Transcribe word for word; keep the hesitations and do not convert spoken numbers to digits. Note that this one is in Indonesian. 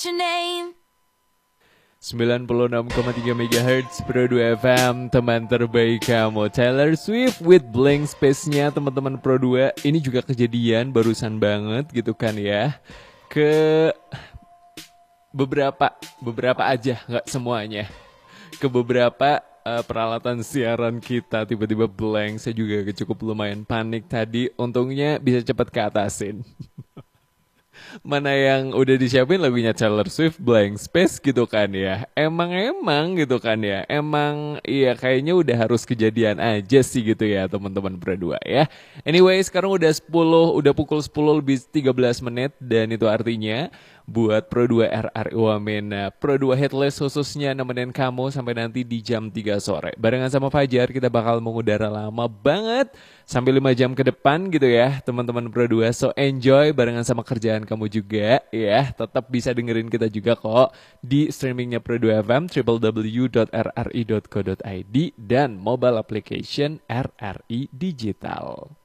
your name? sembilan puluh enam koma tiga megahertz Pro dua F M, teman terbaik kamu. Taylor Swift with blank space-nya teman-teman Pro dua. Ini juga kejadian barusan banget gitu kan ya. Ke beberapa, beberapa aja, nggak semuanya. Ke beberapa uh, peralatan siaran kita tiba-tiba blank. Saya juga cukup lumayan panik tadi. Untungnya bisa cepat keatasin. Mana yang udah disiapin lagunya Taylor Swift blank space gitu kan ya. Emang-emang gitu kan ya. Emang iya kayaknya udah harus kejadian aja sih gitu ya teman-teman berdua ya. Anyway sekarang udah sepuluh, udah pukul sepuluh lebih tiga belas menit. Dan itu artinya buat Pro dua R R I Wamena, Pro dua Hitlist khususnya nemenin kamu sampai nanti di jam tiga sore. Barengan sama Fajar kita bakal mengudara lama banget sampai lima jam ke depan gitu ya teman-teman Pro dua. So enjoy barengan sama kerjaan kamu juga ya. Tetap bisa dengerin kita juga kok di streamingnya Pro dua F M w w w dot r r i dot co dot i d dan mobile application R R I Digital.